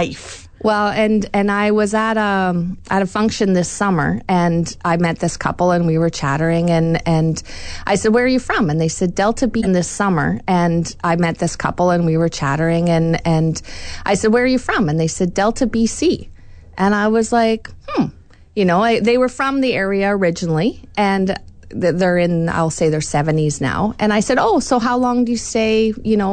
life. Well, and I was at a function this summer, and I met this couple, and we were chattering, and I said, "Where are you from?" And they said, "Delta B." This summer, and I met this couple, and we were chattering, and I said, "Where are you from?" And they said, "Delta, BC." And I was like, they were from the area originally, and they're in, I'll say their 70s now. And I said, "Oh, so how long do you stay,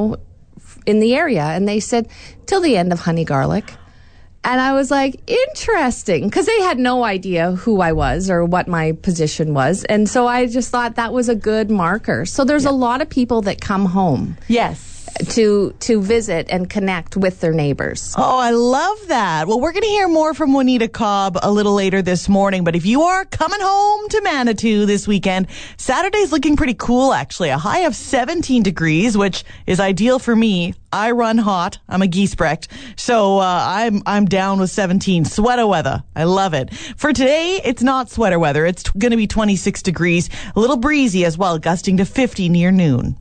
in the area?" And they said, "Till the end of Honey Garlic." And I was like, interesting, because they had no idea who I was or what my position was. And so I just thought that was a good marker. So there's a lot of people that come home. Yes. To visit and connect with their neighbors. Oh, I love that. Well, we're going to hear more from Juanita Cobb a little later this morning. But if you are coming home to Manitou this weekend, Saturday's looking pretty cool, actually. A high of 17 degrees, which is ideal for me. I run hot. I'm a Giesbrecht. So I'm down with 17. Sweater weather. I love it. For today, it's not sweater weather. It's going to be 26 degrees. A little breezy as well, gusting to 50 near noon.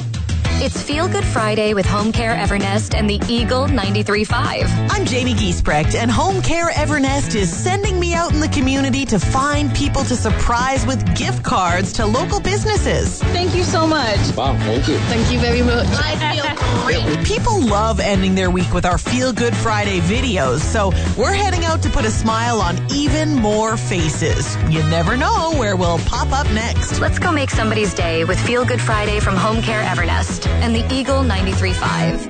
It's Feel Good Friday with Home Care Evernest and the Eagle 93.5. I'm Jamie Giesbrecht, and Home Care Evernest is sending me out in the community to find people to surprise with gift cards to local businesses. Thank you so much. Wow, thank you. Thank you very much. I feel great. People love ending their week with our Feel Good Friday videos, so we're heading out to put a smile on even more faces. You never know where we'll pop up next. Let's go make somebody's day with Feel Good Friday from Home Care Evernest and the Eagle 93.5.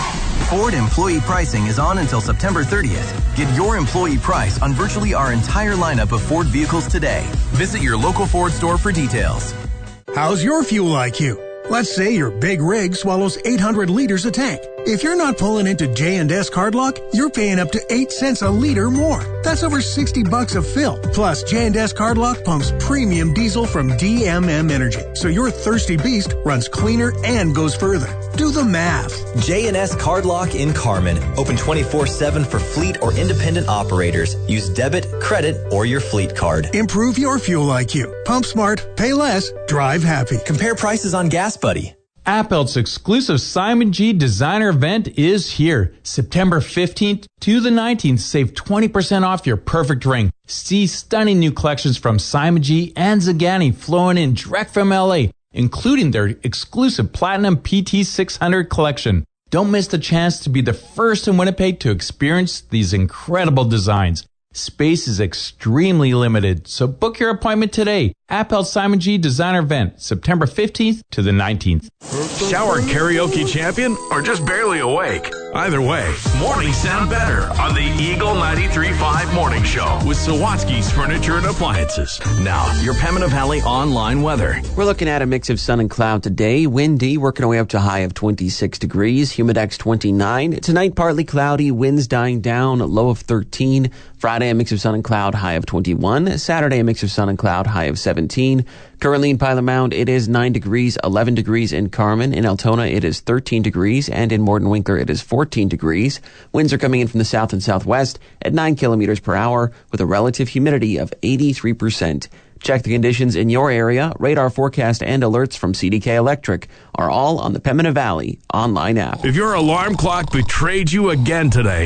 Ford employee pricing is on until September 30th. Get your employee price on virtually our entire lineup of Ford vehicles today. Visit your local Ford store for details. How's your fuel IQ? Let's say your big rig swallows 800 liters a tank. If you're not pulling into J&S Cardlock, you're paying up to 8 cents a liter more. That's over $60 a fill. Plus, J&S Cardlock pumps premium diesel from DMM Energy, so your thirsty beast runs cleaner and goes further. Do the math. J&S Cardlock in Carmen. Open 24/7 for fleet or independent operators. Use debit, credit, or your fleet card. Improve your fuel IQ. Pump smart, pay less, drive happy. Compare prices on Gas Buddy. Appelt's exclusive Simon G designer event is here. September 15th to the 19th. Save 20% off your perfect ring. See stunning new collections from Simon G and Zagani flowing in direct from LA, including their exclusive Platinum PT 600 collection. Don't miss the chance to be the first in Winnipeg to experience these incredible designs. Space is extremely limited, so book your appointment today. Appel Simon G Designer Event, September 15th to the 19th. Shower karaoke champion or just barely awake? Either way, mornings sound better on the Eagle 93.5 Morning Show with Sawatsky's Furniture and Appliances. Now, your Pembina Valley online weather. We're looking at a mix of sun and cloud today. Windy, working our way up to a high of 26 degrees. Humidex 29. Tonight, partly cloudy. Winds dying down. Low of 13. Friday, a mix of sun and cloud. High of 21. Saturday, a mix of sun and cloud. High of 17. Currently in Pilot Mound, it is 9 degrees, 11 degrees in Carmen. In Altona, it is 13 degrees, and in Morden Winkler, it is 14 degrees. Winds are coming in from the south and southwest at 9 kilometers per hour with a relative humidity of 83%. Check the conditions in your area. Radar forecast and alerts from CDK Electric are all on the Pembina Valley online app. If your alarm clock betrayed you again today,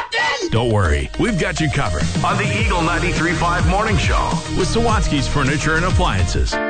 don't worry. We've got you covered on the Eagle 93.5 Morning Show with Sawatsky's Furniture and Appliances.